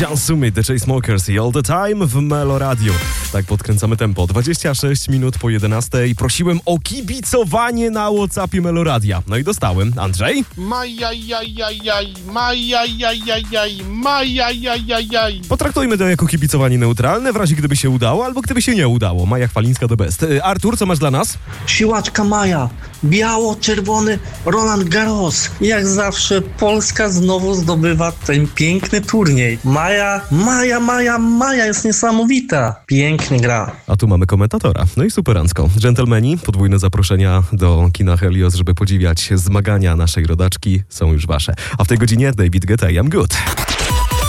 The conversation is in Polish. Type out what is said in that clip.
John Summit, The Chainsmokers i All The Time w Melo Radio. Tak podkręcamy tempo. 26 minut po 11. Prosiłem o kibicowanie na WhatsAppie Melo Radia. No i dostałem. Andrzej? Potraktujmy to jako kibicowanie neutralne, w razie gdyby się udało, albo gdyby się nie udało. Maja Chwalińska the best. Artur, co masz dla nas? Siłaczka Maja, biało-czerwony Roland Garros. Jak zawsze Polska znowu zdobywa ten piękny turniej. Maja jest niesamowita. Pięknie gra. A tu mamy komentatora. No i superancko. Dżentelmeni, podwójne zaproszenia do kina Helios, żeby podziwiać zmagania naszej rodaczki, są już wasze. A w tej godzinie David Guetta, I'm Good.